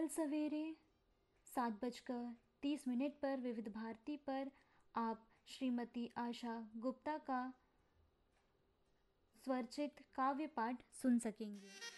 कल सवेरे 7:30 पर विविध भारती पर आप श्रीमती आशा गुप्ता का स्वरचित काव्य पाठ सुन सकेंगे।